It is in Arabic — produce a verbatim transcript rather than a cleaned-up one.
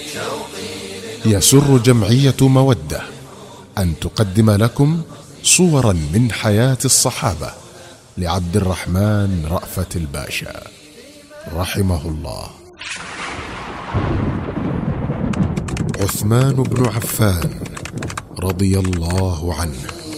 يسر جمعية مودة أن تقدم لكم صورا من حياة الصحابة لعبد الرحمن رأفت الباشا رحمه الله. عثمان بن عفان رضي الله عنه